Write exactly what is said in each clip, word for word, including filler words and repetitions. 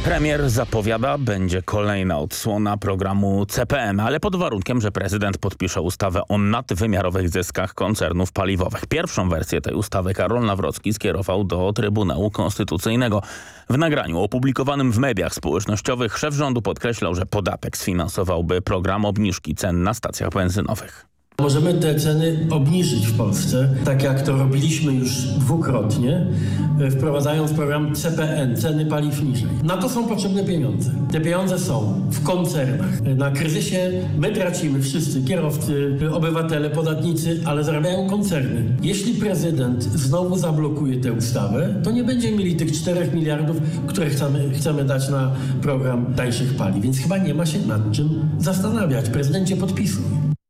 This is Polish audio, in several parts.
Premier zapowiada, będzie kolejna odsłona programu C P N, ale pod warunkiem, że prezydent podpisze ustawę o nadwymiarowych zyskach koncernów paliwowych. Pierwszą wersję tej ustawy Karol Nawrocki skierował do Trybunału Konstytucyjnego. W nagraniu opublikowanym w mediach społecznościowych szef rządu podkreślał, że podatek sfinansowałby program obniżki cen na stacjach benzynowych. Możemy te ceny obniżyć w Polsce, tak jak to robiliśmy już dwukrotnie, wprowadzając program C P N, ceny paliw niżej. Na to są potrzebne pieniądze. Te pieniądze są w koncernach. Na kryzysie my tracimy wszyscy, kierowcy, obywatele, podatnicy, ale zarabiają koncerny. Jeśli prezydent znowu zablokuje tę ustawę, to nie będziemy mieli tych czterech miliardów, które chcemy, chcemy dać na program tańszych paliw. Więc chyba nie ma się nad czym zastanawiać. Prezydencie, podpisuj.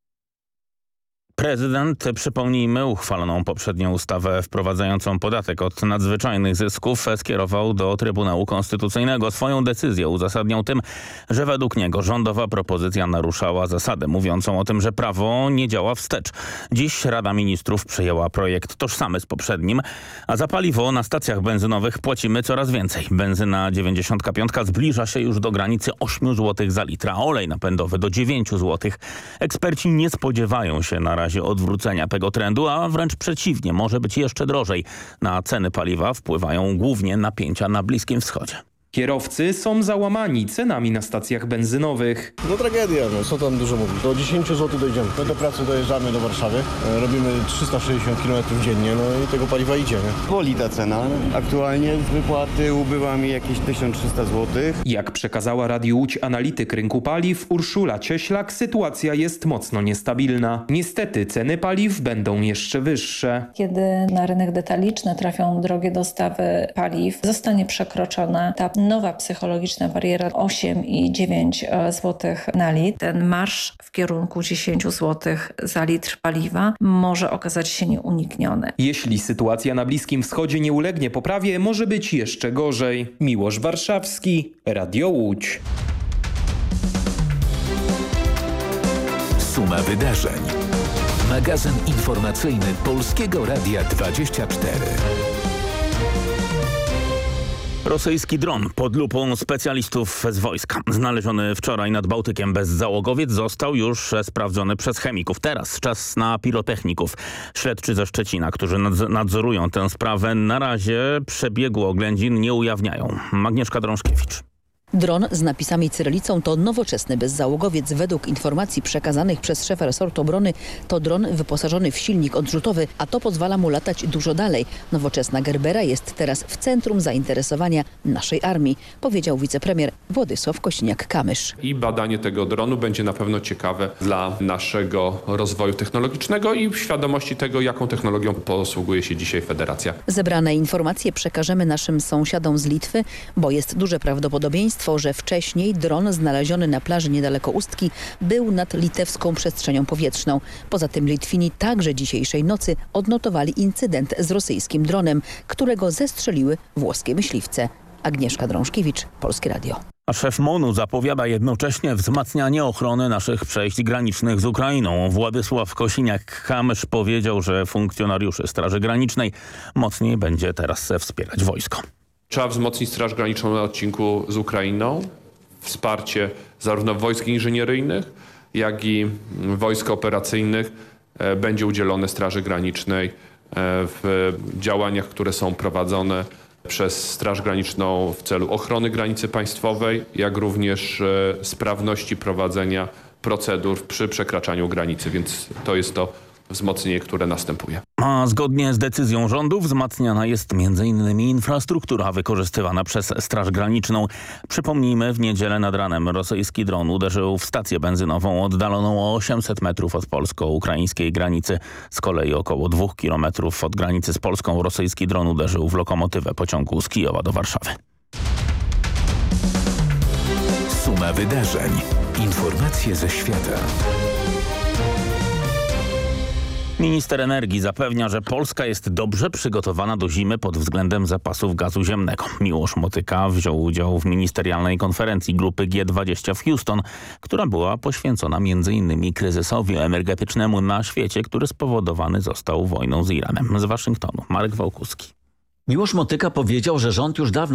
Prezydent, przypomnijmy, uchwaloną poprzednią ustawę wprowadzającą podatek od nadzwyczajnych zysków skierował do Trybunału Konstytucyjnego. Swoją decyzję uzasadniał tym, że według niego rządowa propozycja naruszała zasadę mówiącą o tym, że prawo nie działa wstecz. Dziś Rada Ministrów przyjęła projekt tożsamy z poprzednim, a za paliwo na stacjach benzynowych płacimy coraz więcej. Benzyna dziewięćdziesiąt pięć zbliża się już do granicy ośmiu złotych za litr, a olej napędowy do dziewięciu złotych. Eksperci nie spodziewają się na razie odwrócenia tego trendu, a wręcz przeciwnie, może być jeszcze drożej. Na ceny paliwa wpływają głównie napięcia na Bliskim Wschodzie. Kierowcy są załamani cenami na stacjach benzynowych. No tragedia, no co tam dużo mówić. Do dziesięciu złotych dojdziemy. My do pracy dojeżdżamy do Warszawy, robimy trzysta sześćdziesiąt kilometrów dziennie, no i tego paliwa idzie, nie? Boli ta cena. Aktualnie z wypłaty ubywa mi jakieś tysiąc trzysta złotych. Jak przekazała Radiu Łódź analityk rynku paliw Urszula Cieślak, sytuacja jest mocno niestabilna. Niestety ceny paliw będą jeszcze wyższe. Kiedy na rynek detaliczny trafią drogie dostawy paliw, zostanie przekroczona ta nowa psychologiczna bariera osiem i dziewięć złotych na litr. Ten marsz w kierunku dziesięć złotych za litr paliwa może okazać się nieunikniony. Jeśli sytuacja na Bliskim Wschodzie nie ulegnie poprawie, może być jeszcze gorzej. Miłosz Warszawski, Radio Łódź. Suma wydarzeń. Magazyn informacyjny Polskiego Radia dwadzieścia cztery. Rosyjski dron pod lupą specjalistów z wojska. Znaleziony wczoraj nad Bałtykiem bezzałogowiec został już sprawdzony przez chemików. Teraz czas na pirotechników. Śledczy ze Szczecina, którzy nadzorują tę sprawę, na razie przebiegu oględzin nie ujawniają. Agnieszka Drążkiewicz. Dron z napisami cyrylicą to nowoczesny bezzałogowiec. Według informacji przekazanych przez szefa resortu obrony to dron wyposażony w silnik odrzutowy, a to pozwala mu latać dużo dalej. Nowoczesna Gerbera jest teraz w centrum zainteresowania naszej armii, powiedział wicepremier Władysław Kośniak-Kamysz. I badanie tego dronu będzie na pewno ciekawe dla naszego rozwoju technologicznego i świadomości tego, jaką technologią posługuje się dzisiaj Federacja. Zebrane informacje przekażemy naszym sąsiadom z Litwy, bo jest duże prawdopodobieństwo, że wcześniej dron znaleziony na plaży niedaleko Ustki był nad litewską przestrzenią powietrzną. Poza tym Litwini także dzisiejszej nocy odnotowali incydent z rosyjskim dronem, którego zestrzeliły włoskie myśliwce. Agnieszka Drążkiewicz, Polskie Radio. A szef MON-u zapowiada jednocześnie wzmacnianie ochrony naszych przejść granicznych z Ukrainą. Władysław Kosiniak-Kamysz powiedział, że funkcjonariuszy Straży Granicznej mocniej będzie teraz wspierać wojsko. Trzeba wzmocnić Straż Graniczną na odcinku z Ukrainą. Wsparcie zarówno wojsk inżynieryjnych, jak i wojsk operacyjnych będzie udzielone Straży Granicznej w działaniach, które są prowadzone przez Straż Graniczną w celu ochrony granicy państwowej, jak również sprawności prowadzenia procedur przy przekraczaniu granicy, więc to jest to wzmocnienie, które następuje. A zgodnie z decyzją rządu wzmacniana jest między innymi infrastruktura wykorzystywana przez Straż Graniczną. Przypomnijmy, w niedzielę nad ranem rosyjski dron uderzył w stację benzynową oddaloną o osiemset metrów od polsko-ukraińskiej granicy. Z kolei około dwóch kilometrów od granicy z Polską rosyjski dron uderzył w lokomotywę pociągu z Kijowa do Warszawy. Suma wydarzeń. Informacje ze świata. Minister energii zapewnia, że Polska jest dobrze przygotowana do zimy pod względem zapasów gazu ziemnego. Miłosz Motyka wziął udział w ministerialnej konferencji grupy G dwadzieścia w Houston, która była poświęcona między innymi kryzysowi energetycznemu na świecie, który spowodowany został wojną z Iranem. Z Waszyngtonu Marek Wałkuski. Miłosz Motyka powiedział, że rząd już dawno